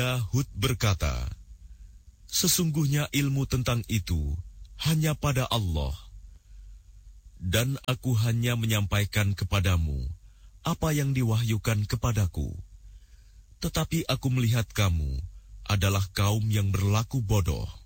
Maka Hud berkata, "Sesungguhnya ilmu tentang itu hanya pada Allah. Dan aku hanya menyampaikan kepadamu apa yang diwahyukan kepadaku. Tetapi aku melihat kamu adalah kaum yang berlaku bodoh."